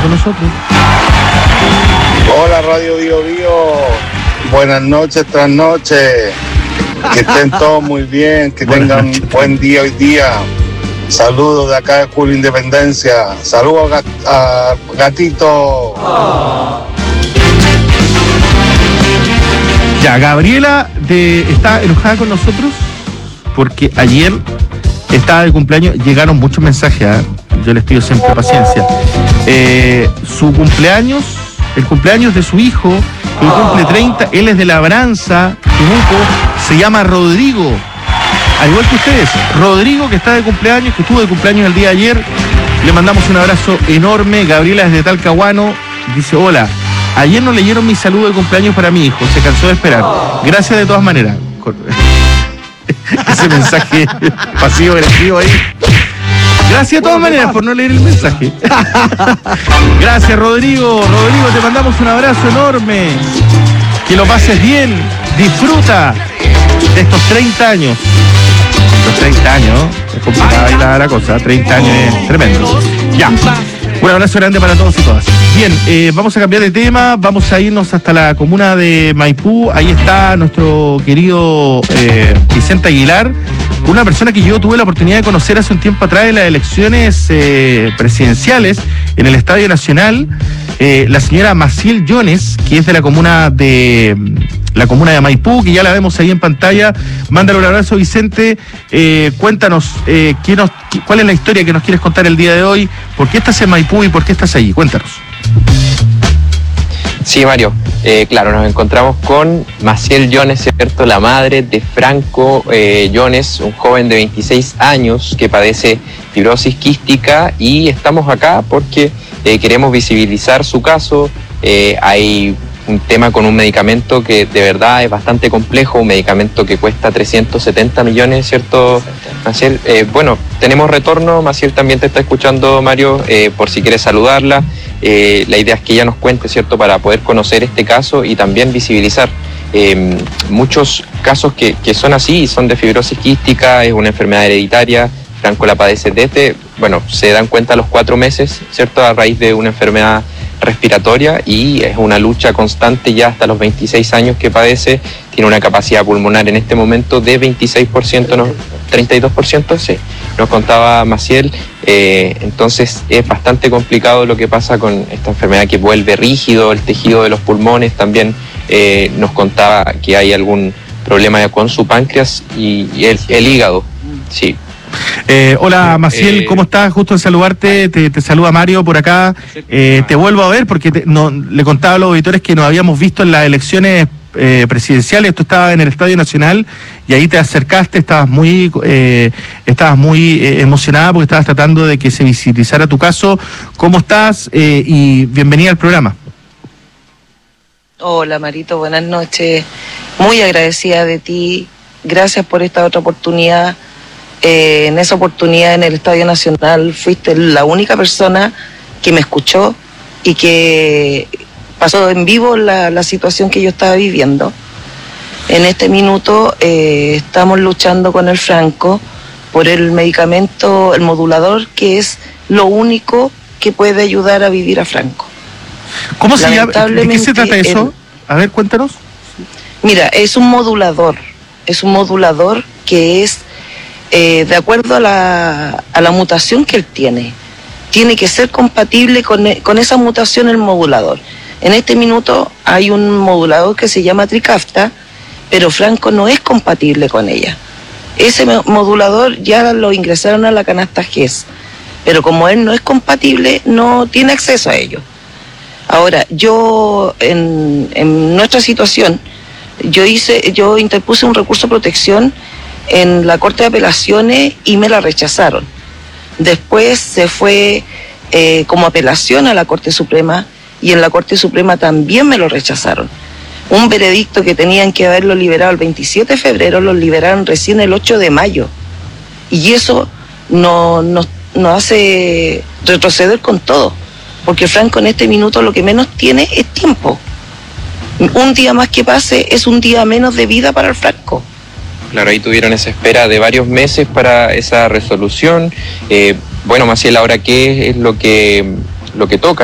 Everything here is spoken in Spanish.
con nosotros. Hola Radio Bio Bio, buenas noches, trasnoches, que estén todos muy bien, que tengan buen día hoy día. Saludos de acá de Julio Independencia, saludos a Gatito. Ya, Gabriela está enojada con nosotros porque ayer estaba de cumpleaños, llegaron muchos mensajes, yo les pido siempre paciencia. Su cumpleaños, el cumpleaños de su hijo, que cumple 30, él es de Labranza, Temuco, se llama Rodrigo, al igual que ustedes, Rodrigo, que está de cumpleaños, que estuvo de cumpleaños el día de ayer, le mandamos un abrazo enorme. Gabriela desde Talcahuano dice: hola, ayer no leyeron mi saludo de cumpleaños para mi hijo, se cansó de esperar, gracias de todas maneras. Ese mensaje pasivo-agresivo ahí. Gracias de todas maneras por no leer el mensaje. Gracias, Rodrigo. Rodrigo, te mandamos un abrazo enorme. Que lo pases bien. Disfruta de estos 30 años. Los 30 años, es complicada ahí la cosa. 30 años es tremendo. Ya. Un abrazo grande para todos y todas. Bien, vamos a cambiar de tema, vamos a irnos hasta la comuna de Maipú. Ahí está nuestro querido Vicente Aguilar, una persona que yo tuve la oportunidad de conocer hace un tiempo atrás en las elecciones presidenciales en el Estadio Nacional. La señora Maciel Jones, que es de la comuna de Maipú, que ya la vemos ahí en pantalla. Mándale un abrazo, Vicente. Cuéntanos cuál es la historia que nos quieres contar el día de hoy. ¿Por qué estás en Maipú y por qué estás allí? Cuéntanos. Sí, Mario. Claro, nos encontramos con Maciel Jones, ¿cierto? La madre de Franco Jones, un joven de 26 años que padece fibrosis quística, y estamos acá porque queremos visibilizar su caso. Hay un tema con un medicamento que de verdad es bastante complejo, un medicamento que cuesta 370 millones, ¿cierto, Maciel? Bueno, tenemos retorno, Maciel también te está escuchando, Mario, por si quieres saludarla. La idea es que ella nos cuente, ¿cierto?, para poder conocer este caso y también visibilizar muchos casos que son así, son de fibrosis quística, es una enfermedad hereditaria. Franco la padece desde, se dan cuenta a los 4 meses, ¿cierto?, a raíz de una enfermedad respiratoria, y es una lucha constante ya hasta los 26 años que padece. Tiene una capacidad pulmonar en este momento de 26%, ¿no? 32%, sí, nos contaba Maciel. Entonces es bastante complicado lo que pasa con esta enfermedad, que vuelve rígido el tejido de los pulmones. También nos contaba que hay algún problema con su páncreas y el hígado, sí. Hola, Maciel, ¿cómo estás? Justo en saludarte, te saluda Mario por acá. Te vuelvo a ver porque le contaba a los auditores que nos habíamos visto en las elecciones presidenciales. Tú estabas en el Estadio Nacional y ahí te acercaste, estabas muy emocionada porque estabas tratando de que se visibilizara tu caso. ¿Cómo estás? Y bienvenida al programa. Hola, Marito, buenas noches. Muy agradecida de ti. Gracias por esta otra oportunidad. En esa oportunidad en el Estadio Nacional fuiste la única persona que me escuchó y que pasó en vivo la situación que yo estaba viviendo. En este minuto estamos luchando con el Franco por el medicamento, el modulador, que es lo único que puede ayudar a vivir a Franco. ¿Cómo se llama? ¿De qué se trata eso? A ver, cuéntanos. Mira, es un modulador que es de acuerdo a la mutación que él tiene. Tiene que ser compatible con esa mutación el modulador. En este minuto hay un modulador que se llama Trikafta, pero Franco no es compatible con ella. Ese modulador ya lo ingresaron a la canasta GES, pero como él no es compatible, no tiene acceso a ello. Ahora, yo en nuestra situación, yo interpuse un recurso de protección en la Corte de Apelaciones y me la rechazaron. Después se fue como apelación a la Corte Suprema, y en la Corte Suprema también me lo rechazaron. Un veredicto que tenían que haberlo liberado el 27 de febrero, lo liberaron recién el 8 de mayo. Y eso nos hace retroceder con todo, porque Franco en este minuto lo que menos tiene es tiempo. Un día más que pase es un día menos de vida para el Franco. Claro, ahí tuvieron esa espera de varios meses para esa resolución. Maciel, ahora, ¿qué es lo que toca?